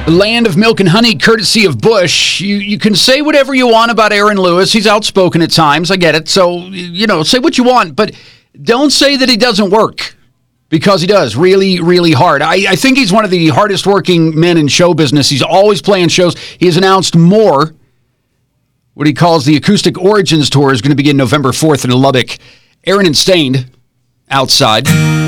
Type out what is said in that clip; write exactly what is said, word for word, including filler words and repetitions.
Land of Milk and Honey, courtesy of Bush. You you can say whatever you want about Aaron Lewis. He's outspoken at times. I get it. So, you know, say what you want, but don't say that he doesn't work, because he does really, really hard. I, I think he's one of the hardest working men in show business. He's always playing shows. He has announced more. What he calls the Acoustic Origins Tour is going to begin November fourth in Lubbock. Aaron and Stained outside.